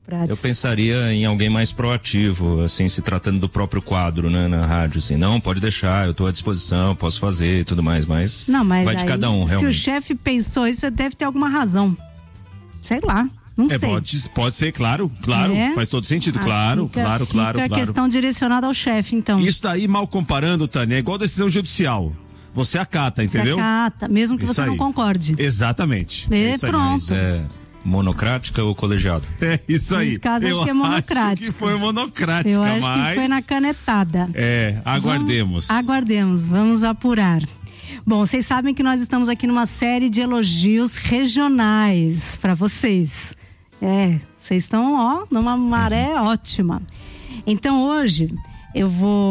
Eu pensaria em alguém mais proativo, assim, se tratando do próprio quadro, né, na rádio, assim, não, pode deixar, eu estou à disposição, posso fazer e tudo mais, mas vai de cada um, realmente. Se o chefe pensou isso, deve ter alguma razão. Sei lá, não sei. Pode ser, claro, faz todo sentido, claro. Fica a questão direcionada ao chefe, então. Isso daí, mal comparando, Tânia, é igual decisão judicial. Você acata, entendeu? Você acata, mesmo que você não concorde. Exatamente. Pronto. Monocrática ou colegiado? É isso aí. Nesse caso, acho que é monocrática. Acho que foi monocrática, eu acho que foi na canetada. Aguardemos. Aguardemos, vamos apurar. Bom, vocês sabem que nós estamos aqui numa série de elogios regionais para vocês. Vocês estão, numa maré ótima. Então hoje eu vou